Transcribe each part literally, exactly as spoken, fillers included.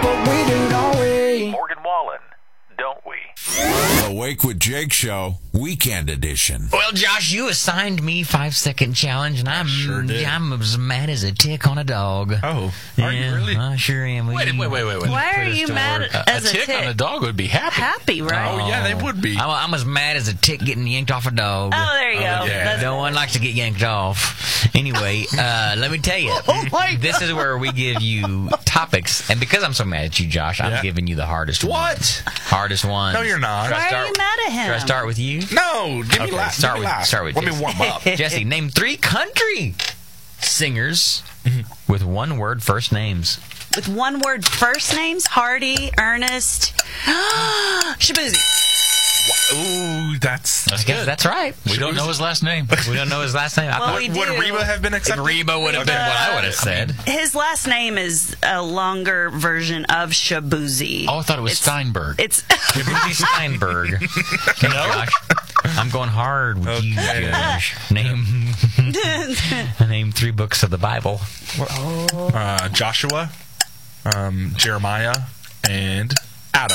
but we do, don't we? Morgan Wallen, don't we? Awake with Jake Show, Weekend Edition. Well, Josh, you assigned me five-second challenge, and I'm Sure did. I'm as mad as a tick on a dog. Oh, yeah, are you really? I sure am. Wait, wait, wait, wait, wait. Why are you mad A, as a a tick, tick? on a dog would be happy. Happy, right? Oh, yeah, they would be. I'm, I'm as mad as a tick getting yanked off a dog. Oh, there you go. yeah. That's- No one likes to get yanked off. Anyway, uh, let me tell you, Oh, my this is where we give you topics, and because I'm so mad at you, Josh, I'm Yeah. giving you the hardest one. What? Hardest one. No, you're not. Should I Why start- are you mad at him? Should I start with you? No, give me Okay, last. start give me with- last. start with Let me Jesse. warm up. Jesse, name three country singers with one word first names. With one word first names, Hardy, Ernest, Shabuzi. Ooh, that's. That's I guess good. that's right. We don't know his last name. We don't know his last name. I Well, thought we Would do. Reba have been accepted? Reba would have been what I would have said. His last name is a longer version of Shabuzi. Oh, I thought it was It's- Steinberg. It's Shabuzi Steinberg. Okay, Josh. I'm going hard with you, Okay. Josh. Name name three books of the Bible. Uh, Joshua, um, Jeremiah, and Adam.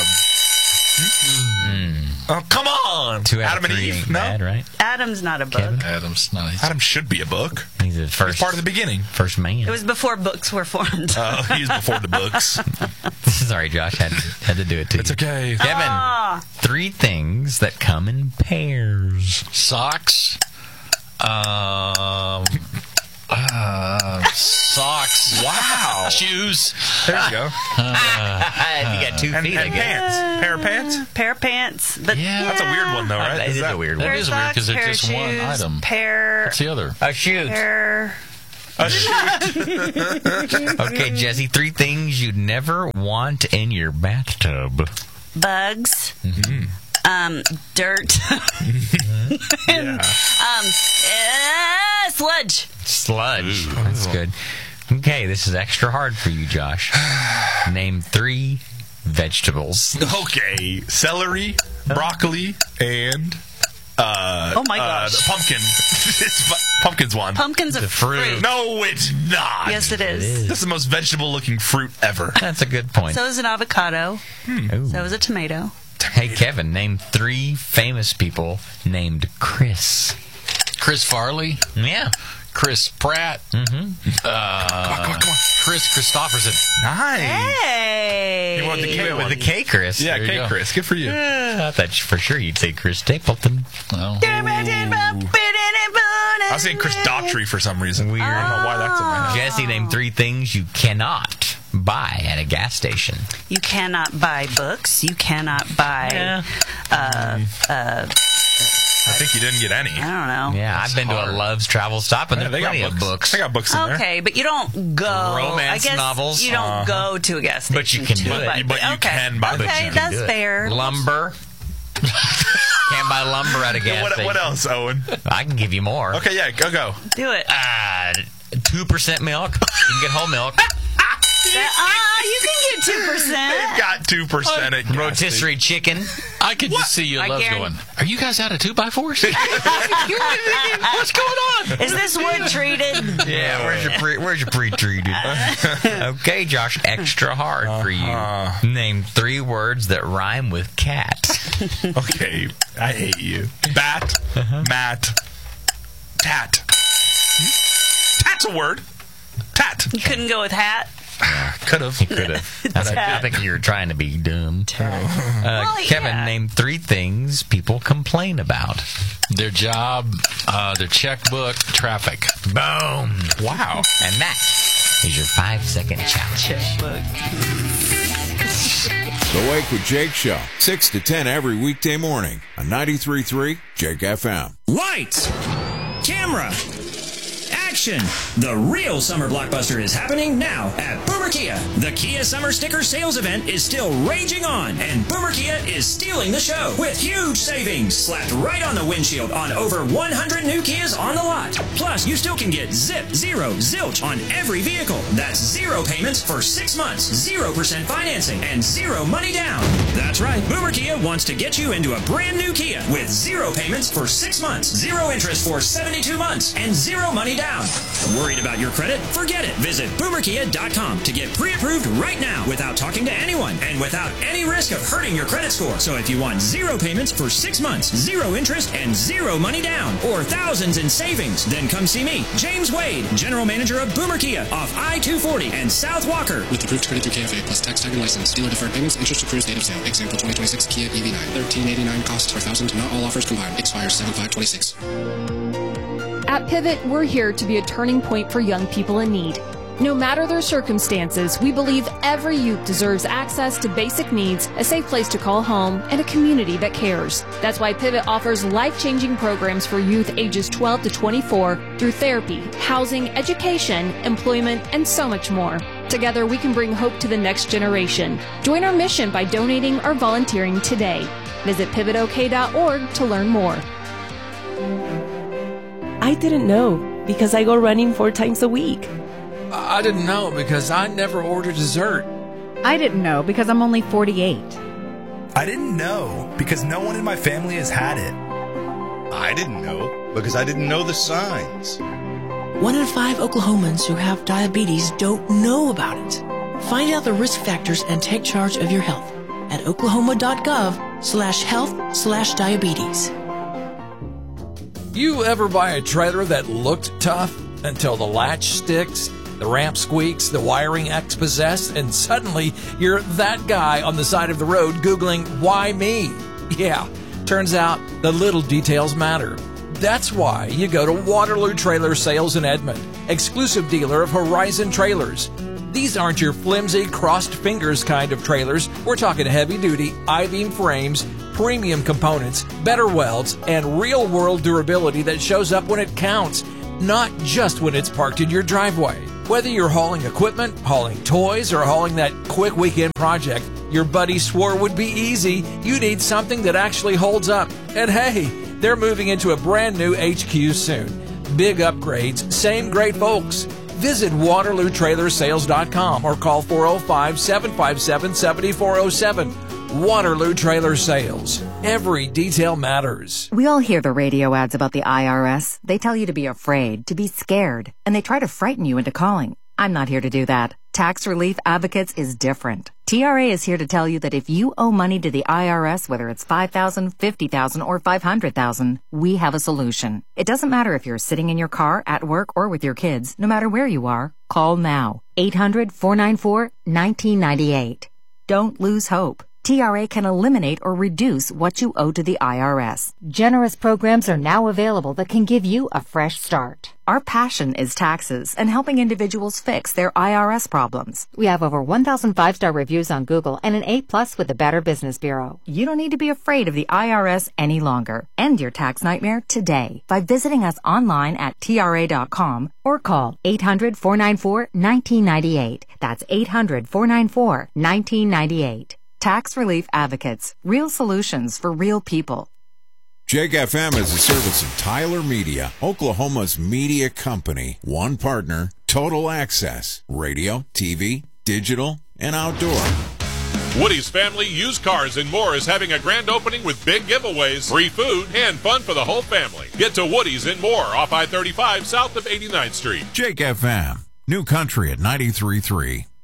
Oh, come on! Two out Adam of and three Eve. ain't No, bad, right? Adam's not a book. Kevin? Adam's nice. Adam should be a book. He's the He's first part of the beginning. first man. It was before books were formed. Uh, he's before the books. Sorry, Josh. Had had to do it to It's you. okay. Kevin, Ah. three things that come in pairs. Socks. Um. Uh, socks. Wow. Shoes. There you go. you got two And, feet, I and guess. pants. Pair of pants. Pair of pants. But Yeah. That's a weird one, though, right? That is that- a weird That one. Pair is of weird 'cause socks, they're pair just of one shoes, item. Pair. What's the other? A shoot. Pair. A shoot. Okay, Jesse, three things you'd never want in your bathtub. Bugs. Mm-hmm. Um, dirt. Yeah. um, uh, sludge. Sludge. That's good. Okay, this is extra hard for you, Josh. Name three vegetables. Okay. Celery, broccoli, and. Uh, Oh my uh, gosh. the pumpkin. It's pu- pumpkin's one. Pumpkin's a The fruit. fruit. No, it's not. Yes, it is. is. This is the most vegetable-looking fruit ever. That's a good point. So is an avocado. Ooh. So is a tomato. Hey, Kevin, name three famous people named Chris. Chris Farley. Yeah. Chris Pratt. Mm-hmm. Uh, Come on, come on, come on. Chris Christopherson. Nice. Hey. You want the K With one. the K, Chris. Yeah, There you K, go. Chris. Good for you. Uh, I thought for sure you'd say Chris Stapleton. Well, I was saying Chris Daughtry for some reason. Weird. I don't know why that's in my head. Jesse, name three things you cannot buy at a gas station. You cannot buy books. You cannot buy. Yeah. Uh, uh, I think you didn't get any. I don't know. Yeah, I've been to a Love's Travel Stop, and Yeah, there's they got plenty books. of books. They got books in there. Okay, but you don't go. Romance I guess novels. You don't Uh-huh. go to a gas station. But you can to do it. buy- But you okay. can buy- but Okay, you can that's do it. fair. Lumber. Can't buy lumber at a gas What, station. what else, Owen? I can give you more. Okay, yeah, go, go. Do it. Uh, two percent milk. You can get whole milk. Ah, you can get two They've percent. got two percent at gas station. Rotisserie chicken. I could just see you I Love's guarantee- going, are you guys out of two by fours? What's going on? Is this wood treated? Yeah, where's your pre- where's your pre-treated? Okay, Josh, extra hard for you. Uh-huh. Name three words that rhyme with cat. Okay, I hate you. Bat, mat, tat. Hmm? Tat's a word. Tat. You couldn't go with hat. Could have. Could have. I, think- I think you were trying to be dumb. Uh, Well, Kevin, yeah. name three things people complain about. Their job, uh, their checkbook, traffic. Boom. Wow. And that is your five-second challenge. Checkbook. The Wake with Jake Show, six to ten every weekday morning on ninety-three point three Jake F M. Lights, camera, action. The real summer blockbuster is happening now at Boomer Kia. The Kia Summer Sticker Sales Event is still raging on, and Boomer Kia is stealing the show with huge savings slapped right on the windshield on over one hundred new Kias on the lot. Plus, you still can get zip, zero, zilch on every vehicle. That's zero payments for six months, zero percent financing, and zero money down. That's right. Boomer Kia wants to get you into a brand new Kia with zero payments for six months, zero interest for seventy-two months, and zero money down. Worried about your credit? Forget it. Visit boomer kia dot com to get pre-approved right now without talking to anyone and without any risk of hurting your credit score. So if you want zero payments for six months, zero interest, and zero money down, or thousands in savings, then come see me, James Wade, General Manager of Boomer Kia off I two forty and South Walker. With approved credit through K F A plus tax tag and license. Dealer deferred payments, interest accrues date of sale. Example twenty twenty-six Kia E V nine. thirteen eighty-nine costs per thousand. Not all offers combined. Expires seven five twenty-six. At Pivot, we're here to be a turning point for young people in need. No matter their circumstances, we believe every youth deserves access to basic needs, a safe place to call home, and a community that cares. That's why Pivot offers life-changing programs for youth ages twelve to twenty-four through therapy, housing, education, employment, and so much more. Together, we can bring hope to the next generation. Join our mission by donating or volunteering today. Visit pivot o k dot org to learn more. I didn't know because I go running four times a week. I didn't know because I never order dessert. I didn't know because I'm only forty-eight. I didn't know because no one in my family has had it. I didn't know because I didn't know the signs. One in five Oklahomans who have diabetes don't know about it. Find out the risk factors and take charge of your health at oklahoma.gov slash health slash diabetes. You ever buy a trailer that looked tough until the latch sticks, the ramp squeaks, the wiring X-possessed, and suddenly you're that guy on the side of the road Googling, why me? Yeah, turns out the little details matter. That's why you go to Waterloo Trailer Sales in Edmond, exclusive dealer of Horizon Trailers. These aren't your flimsy, crossed fingers kind of trailers. We're talking heavy-duty, I-beam frames, premium components, better welds, and real-world durability that shows up when it counts, not just when it's parked in your driveway. Whether you're hauling equipment, hauling toys, or hauling that quick weekend project your buddy swore would be easy, you need something that actually holds up. And hey, they're moving into a brand new H Q soon. Big upgrades, same great folks. Visit waterloo trailer sales dot com or call four oh five, seven five seven, seven four oh seven. Waterloo Trailer Sales. Every detail matters. We all hear the radio ads about the I R S. They tell you to be afraid, to be scared, and they try to frighten you into calling. I'm not here to do that. Tax Relief Advocates is different. T R A is here to tell you that if you owe money to the I R S, whether it's five thousand dollars, fifty thousand dollars, or five hundred thousand dollars, we have a solution. It doesn't matter if you're sitting in your car, at work, or with your kids. No matter where you are, call now. eight hundred, four nine four, one nine nine eight. Don't lose hope. T R A can eliminate or reduce what you owe to the I R S. Generous programs are now available that can give you a fresh start. Our passion is taxes and helping individuals fix their I R S problems. We have over one thousand five-star reviews on Google and an A plus with the Better Business Bureau. You don't need to be afraid of the I R S any longer. End your tax nightmare today by visiting us online at T R A dot com or call eight hundred, four nine four, one nine nine eight. That's eight hundred, four nine four, one nine nine eight. Tax Relief Advocates. Real solutions for real people. Jake F M is a service of Tyler Media, Oklahoma's media company. One partner, total access. Radio, T V, digital, and outdoor. Woody's Family Used Cars and More is having a grand opening with big giveaways, free food, and fun for the whole family. Get to Woody's and More off I thirty-five south of eighty-ninth Street. Jake F M, New Country at ninety-three point three.